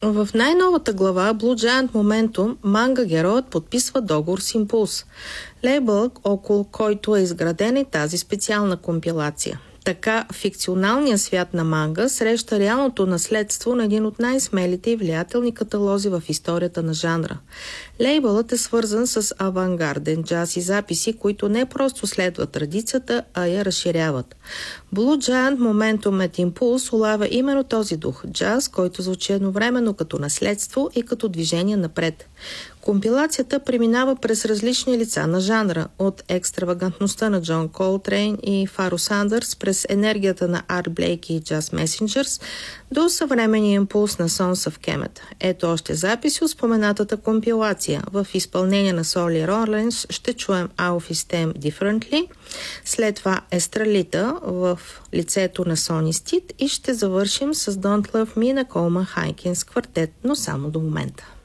В най-новата глава Blue Giant Momentum манга героят подписва договор с Импулс, лейбъл, около който е изградена и тази специална компилация. Така, фикционалният свят на манга среща реалното наследство на един от най-смелите и влиятелни каталози в историята на жанра. Лейбълът е свързан с авангарден джаз и записи, които не просто следват традицията, а я разширяват. Blue Giant Momentum Impulse улавя именно този дух – джаз, който звучи едновременно като наследство и като движение напред. Компилацията преминава през различни лица на жанра, от екстравагантността на Джон Колтрейн и Фаро Сандърс през енергията на Арт Блейк и Jazz Messengers до съвременния импулс на Sons of Kemet. Ето още записи от споменатата компилация. В изпълнение на Соли Ролинс ще чуем Auf ist Them Differently, след това Естралита в лицето на Сони Стит и ще завършим с Don't Love Me на Coleman Hawkins квартет, но само до момента.